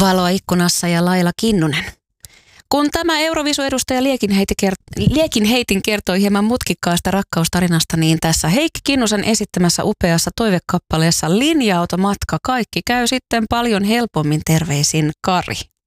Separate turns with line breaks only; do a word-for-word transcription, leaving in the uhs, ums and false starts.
Valoa ikkunassa ja Laila Kinnunen. Kun tämä Eurovisu-edustaja Liekin heitin kertoi hieman mutkikkaasta rakkaustarinasta, niin tässä Heikki Kinnusen esittämässä upeassa toivekappaleessa Linja-automatka kaikki käy sitten paljon helpommin. Terveisin Kari.